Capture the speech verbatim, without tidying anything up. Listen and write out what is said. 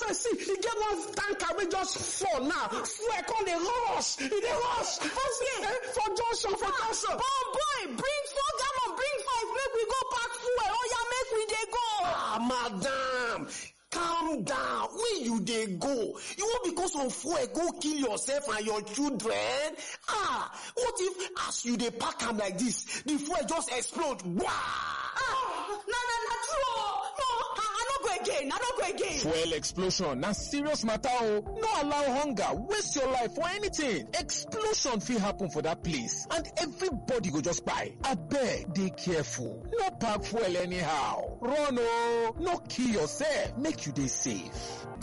now see, e get one tanker wey just fall now. Fuel come dey rush, e dey rush. For eh, for junction, for junction. Bon boy, bring four gallon, bring five, make we go pack fuel. Oh yeah, make we dey go. Ah, madam, calm down. Where you dey go? You wan because of fuel go kill yourself and your children? Ah, what if as you dey pack am like this, the fuel just explode? Wah! Ah, na na na true. Oh. No, I, I no go again. I no go again. Fuel explosion na serious matter o. No allow hunger waste your life for anything. Explosion fit happen for that place and everybody go just kpai. Abeg, dey careful. No pack fuel anyhow. Run o. No kill yourself. Make you dey safe.